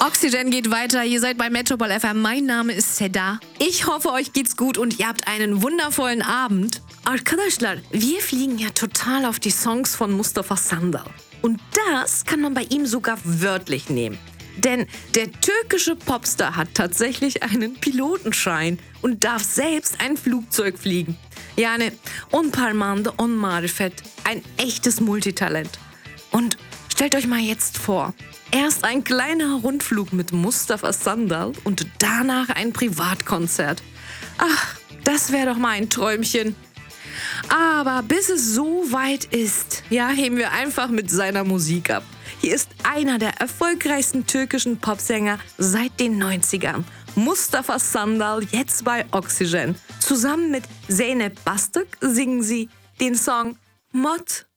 Oxygen geht weiter. Ihr seid bei Metropol FM. Mein Name ist Seda. Ich hoffe, euch geht's gut und ihr habt einen wundervollen Abend. Arkadaşlar, wir fliegen ja total auf die Songs von Mustafa Sandal. Und das kann man bei ihm sogar wörtlich nehmen. Denn der türkische Popstar hat tatsächlich einen Pilotenschein und darf selbst ein Flugzeug fliegen. Yani on parmağında on marifet. Ein echtes Multitalent. Und stellt euch mal jetzt vor, erst ein kleiner Rundflug mit Mustafa Sandal und danach ein Privatkonzert. Ach, das wäre doch mal ein Träumchen. Aber bis es so weit ist, ja, heben wir einfach mit seiner Musik ab. Hier ist einer der erfolgreichsten türkischen Popsänger seit den 90ern. Mustafa Sandal, jetzt bei Oxygen. Zusammen mit Zeynep Bastık singen sie den Song Mod.